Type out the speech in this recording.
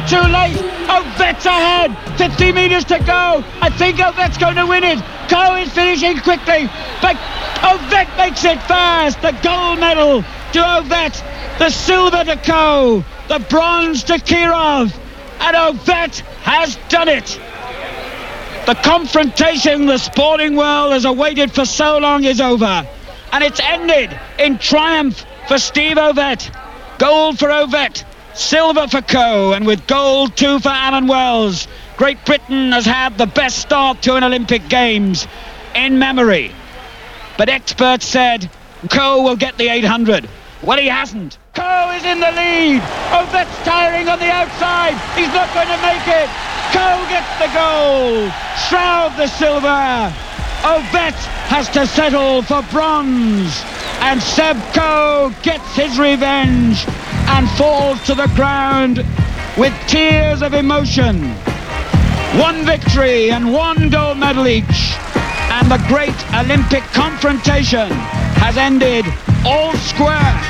it too late? Ovet's ahead. 50 metres to go. I think Ovet's going to win it. Coe is finishing quickly, but Ovet makes it fast. The gold medal to Ovet, the silver to Coe, the bronze to Kirov, and Ovet has done it. The confrontation the sporting world has awaited for so long is over, and it's ended in triumph for Steve Ovet. Gold for Ovet, silver for Coe, and with gold too for Alan Wells, Great Britain has had the best start to an Olympic Games in memory. But experts said Coe will get the 800. Well, he hasn't. Coe is in the lead. Ovet's tiring on the outside. He's not going to make it. Coe gets the gold. Stroud the silver. Ovet has to settle for bronze. And Seb Coe gets his revenge and falls to the ground with tears of emotion. One victory and one gold medal each. And the great Olympic confrontation has ended all square.